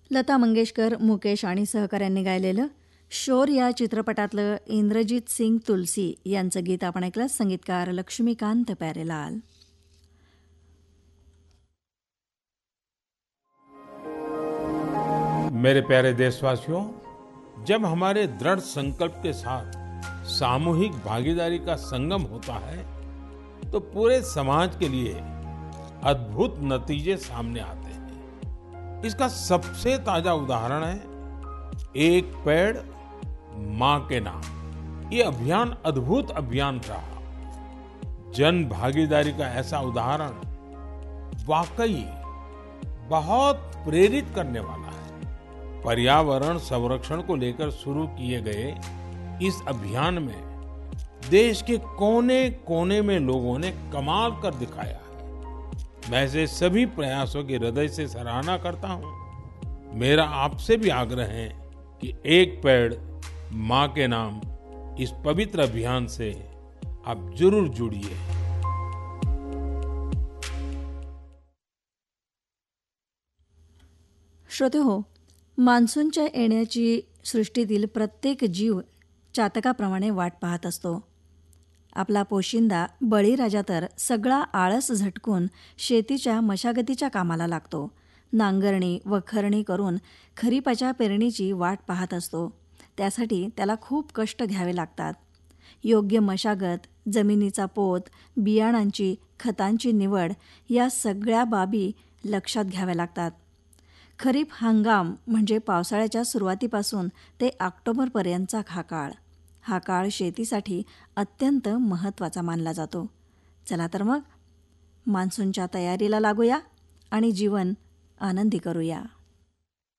लता मंगेशकर, मुकेश आणि सहकाऱ्यांनी गायलेलं शोर या चित्रपटातलं इंद्रजीत सिंग तुलसी यांचं गीत आपण ऐकलं. संगीतकार लक्ष्मीकांत प्यारेलाल. मेरे प्यारे देशवासियों, जब हमारे दृढ़ संकल्प के साथ सामूहिक भागीदारी का संगम होता है तो पूरे समाज के लिए अद्भुत नतीजे सामने आते हैं। इसका सबसे ताजा उदाहरण है एक पेड़ मां के नाम। ये अभियान अद्भुत अभियान रहा। जन भागीदारी का ऐसा उदाहरण वाकई बहुत प्रेरित करने वाला है। पर्यावरण संरक्षण को लेकर शुरू किए गए इस अभियान में देश के कोने-कोने में लोगों ने कमाल कर दिखाया है। मैं ऐसे सभी प्रयासों की हृदय से सराहना करता हूं। मेरा आपसे भी आग्रह है कि एक पेड़ मां के नाम इस पवित्र अभियान से आप जरूर जुड़िए। श्रोते हो, मान्सूनच्या येण्याची सृष्टीतील प्रत्येक जीव चातकाप्रमाणे वाट पाहत असतो. आपला पोशिंदा बळीराजा तर सगळा आळस झटकून शेतीच्या मशागतीच्या कामाला लागतो. नांगरणी वखरणी करून खरीपाच्या पेरणीची वाट पाहत असतो. त्यासाठी त्याला खूप कष्ट घ्यावे लागतात. योग्य मशागत, जमिनीचा पोत, बियाणांची, खतांची निवड या सगळ्या बाबी लक्षात घ्याव्या लागतात. खरीप हंगाम म्हणजे पावसाळ्याच्या सुरुवातीपासून ते ऑक्टोबरपर्यंतचा हा काळ शेतीसाठी अत्यंत महत्त्वाचा मानला जातो. चला तर मग मान्सूनच्या तयारीला लागूया आणि जीवन आनंदी करूया.